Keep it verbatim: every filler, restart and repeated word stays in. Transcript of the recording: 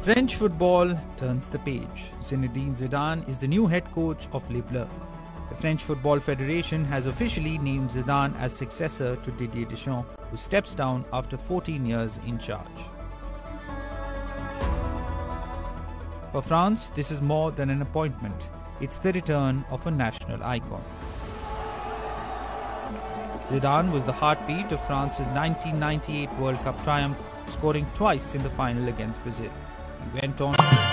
French football turns the page. Zinedine Zidane is the new head coach of Les Bleus. The French Football Federation has officially named Zidane as successor to Didier Deschamps, who steps down after fourteen years in charge. For France, this is more than an appointment. It's the return of a national icon. Zidane was the heartbeat of France's nineteen ninety-eight World Cup triumph, scoring twice in the final against Brazil. He went on